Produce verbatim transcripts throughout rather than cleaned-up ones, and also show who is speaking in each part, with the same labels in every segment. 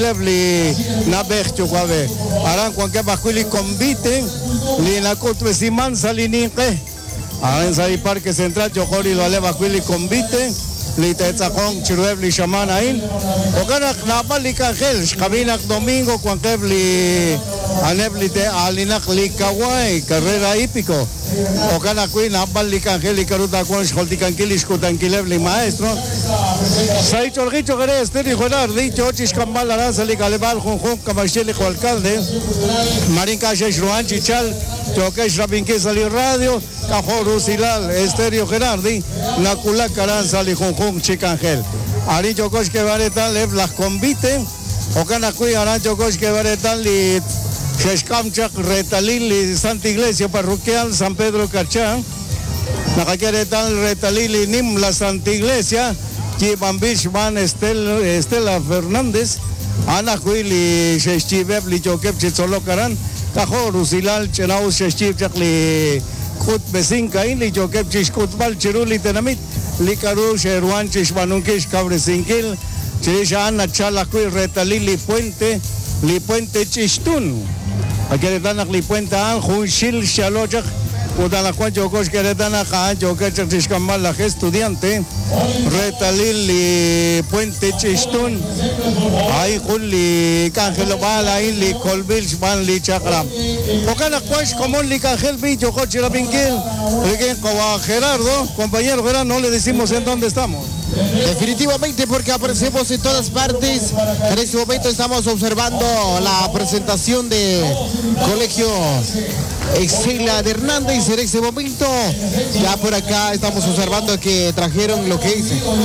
Speaker 1: li na bekcho kwabe aran kwan ke bakwili convite li na kotwe siman salinike aran sa parque central chokori lo ale bakwili convite li tetzakon chirueb li shamanain o kana napal li kangel kabinak domingo kwan ke li aneb li te alinak li kawai carrera hípico o kana kui napal li kangel li karuta kwan sholti kankilis kutankilev li maestro sai cholgicho gere este ni jonar dicho chis kambal aranza li kalebal junjun kamasheli ko alcalde marin calle Juan Chichal choque rabinque salió radio cajoru silal estéreo Gerardi la cula caranza li junjun chicangel ari chocos que varetan le las convite o kana kui aran chocos que varetan li Sheshkamchak retalil li Santa Iglesia Parroquial San Pedro Carchán nakakeretan retalil nim la Santa Iglesia Bambish van Estela, Estela Fernández, Ana Huili, Sheshibeb, Lichokep, Chitzolocaran, Tajo, Rusilal, Chenau, Sheshib, Chakli, Kut Besinka, Lichokep, Chiskutbal, Chiruli, Tenamit, Licaru, Sherwan, Chishmanunkish, Cabresinkil, Chishan, Chalacui, Retalili, Puente, Li Puente Chistun, Aqueretana, Li Puente Anju, Shil, Shalojak, Udana Cuancho Cos Queretana, Jancho, Cachishkamal, la estudiante, Retalil y Puente Chistún, ahí Juli, Cángelo Bala, Li Colvils, Van Li Chakram. Ocana Cuach, como Li Cángel Bicho, Coche la Pinquil, como a Gerardo, compañero Gerardo, no le decimos en dónde estamos.
Speaker 2: Definitivamente, porque aparecemos en todas partes. En este momento estamos observando la presentación de Colegio Estela de Hernández. En este momento, ya por acá estamos observando que trajeron lo que es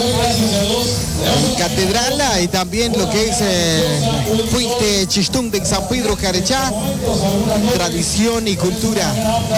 Speaker 2: Catedral y también lo que es eh, Puente Chistún de San Pedro Carechá. Tradición y cultura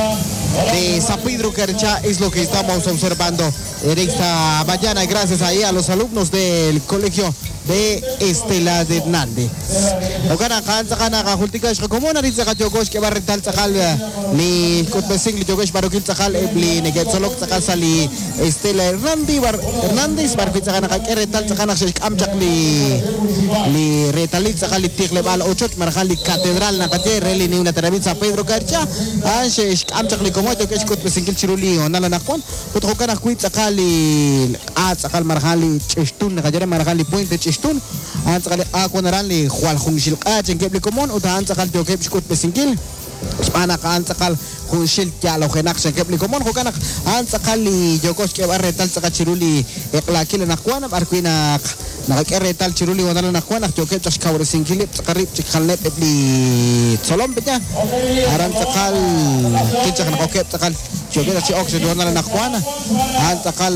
Speaker 2: de San Pedro Carechá es lo que estamos observando en esta mañana, gracias ahí a los alumnos del colegio de Estela de Hernández. Okana kan sakana ka hultika shka komona rin sa kajogosh ke barrental sakal ni kutbesing li jogosh barokil sakal li negetsolok sakal sali Estela Hernández bar Hernández barkit sakana ka keretal sakana shik amjak li li retalit sakal li tikle bal ochot marhal li katedral na kate reli ni una terabit sa Pedro Carcha an shik amjak li komoto ke kutbesing kil chiruli onala nakon putko kana kuit sakal li at sakal marhal li chistun na kajere marhal li Puente Chistun an sakal ako naran li khwal khungshil qachen kebli komon utan sakal tio keb shkut besingil Spana kan sakal khungshil kyalo khenak shen kebli komon ko kanak an sakal li jokos ke barretal sakal chiruli eklakil nakwana barkuina nakakeretal chiruli wanala nakwana jokep chas kawre singil sakarip chikhalep ebli solom betya aran sakal kinchak nakokep sakal jokep si oxygen wanala nakwana an sakal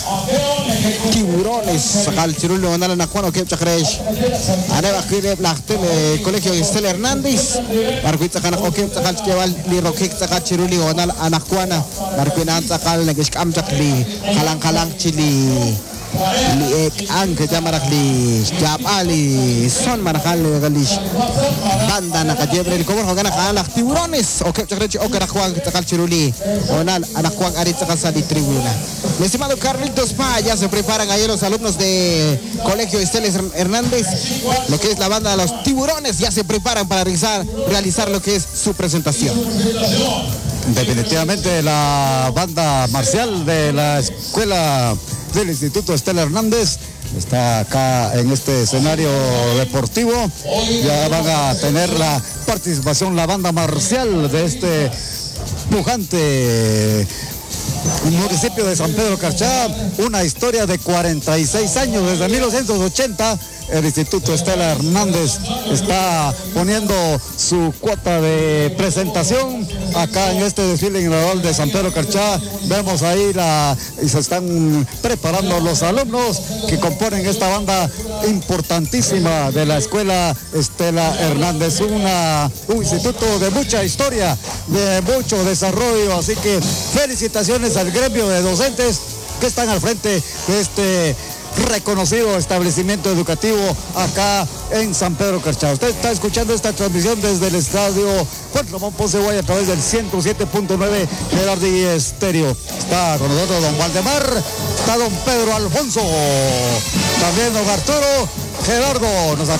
Speaker 2: tiburones sakal chiruli wanala nakwana okep chakresh ana bakire blakte colegio Estela Hernández barkuit sakal okep sakal kewal li rokek sakal chiruli wanala anakwana barkuinan sakal nagishkam chakli kalang-kalang chili li ek ang kajamarak li jab ali son marakal galis banda na kajebre ni komor hogana kalak tiburones okay chakrechi okay rakwang sakal chiruli onal anakwang arit sakal sa di tribuna. Mi estimado Carlitos Pa, ya se preparan ahí los alumnos de Colegio Estela Hernández, lo que es la banda de los tiburones, ya se preparan para realizar, realizar lo que es su presentación.
Speaker 1: Definitivamente la banda marcial de la escuela del Instituto Estela Hernández está acá en este escenario deportivo. Ya van a tener la participación la banda marcial de este pujante municipio de San Pedro Carchá, una historia de cuarenta y seis años, desde mil novecientos ochenta. El Instituto Estela Hernández está poniendo su cuota de presentación acá en este desfile inaugural de San Pedro Carchá. Vemos ahí la, y se están preparando los alumnos que componen esta banda importantísima de la escuela Estela Hernández, una, un instituto de mucha historia, de mucho desarrollo, así que felicitaciones al gremio de docentes que están al frente de este reconocido establecimiento educativo acá en San Pedro Carchá. Usted está escuchando esta transmisión desde el estadio Juan Ramón Ponce Guay a través del ciento siete punto nueve Gerardi Estéreo. Está con nosotros don Waldemar, está don Pedro Alfonso, también don Arturo, Gerardo nos